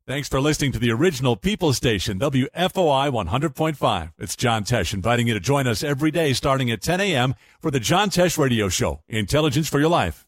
Thanks for listening to the original People Station, WFOI 100.5. It's John Tesh inviting you to join us every day starting at 10 a.m. for the John Tesh Radio Show, Intelligence for Your Life.